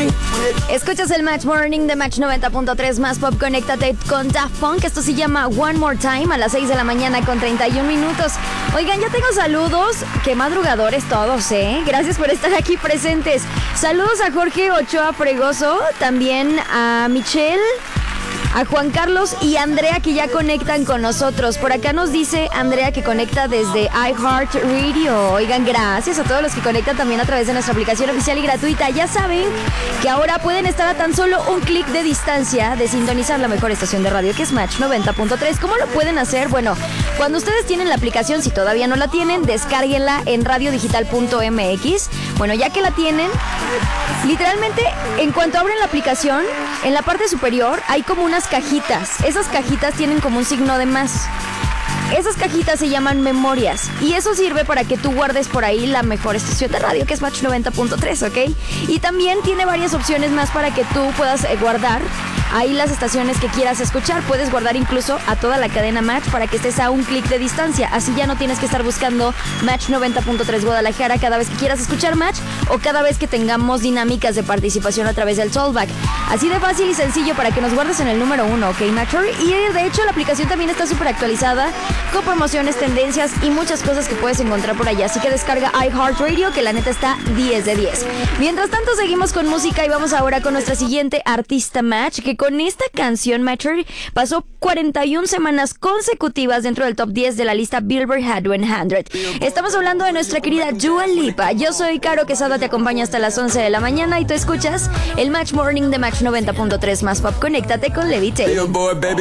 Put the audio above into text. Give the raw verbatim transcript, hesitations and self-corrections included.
Escuchas el Match Morning de Match noventa punto tres más Pop. Conéctate con Daft Punk. Esto se llama One More Time a las seis de la mañana con treinta y un minutos. Oigan, ya tengo saludos. Qué madrugadores todos, ¿eh? Gracias por estar aquí presentes. Saludos a Jorge Ochoa Fregoso, también a Michelle, a Juan Carlos y Andrea, que ya conectan con nosotros. Por acá nos dice Andrea que conecta desde iHeartRadio. Oigan, gracias a todos los que conectan también a través de nuestra aplicación oficial y gratuita. Ya saben que ahora pueden estar a tan solo un clic de distancia de sintonizar la mejor estación de radio, que es Match noventa punto tres. ¿Cómo lo pueden hacer? Bueno, cuando ustedes tienen la aplicación, si todavía no la tienen, descárguenla en radio digital punto m x. Bueno, ya que la tienen, literalmente, en cuanto abren la aplicación, en la parte superior hay como unas cajitas. Esas cajitas tienen como un signo de más. Esas cajitas se llaman memorias y eso sirve para que tú guardes por ahí la mejor estación de radio, que es Match noventa punto tres, ¿ok? Y también tiene varias opciones más para que tú puedas eh, guardar ahí las estaciones que quieras escuchar. Puedes guardar incluso a toda la cadena Match para que estés a un clic de distancia. Así ya no tienes que estar buscando Match noventa punto tres Guadalajara cada vez que quieras escuchar Match o cada vez que tengamos dinámicas de participación a través del Talkback. Así de fácil y sencillo para que nos guardes en el número uno, ¿ok, Matcher? Y de hecho la aplicación también está súper actualizada con promociones, tendencias y muchas cosas que puedes encontrar por allá. Así que descarga iHeartRadio, que la neta está diez de diez. Mientras tanto seguimos con música y vamos ahora con nuestra siguiente artista Match, que con esta canción Matcher pasó cuarenta y una semanas consecutivas dentro del top diez de la lista Billboard Hot cien. Estamos hablando de nuestra querida Dua Lipa. Yo soy Caro Quesada, te acompaño hasta las once de la mañana y tú escuchas el Match Morning de Match noventa punto tres más Pop. Conéctate con Levitate.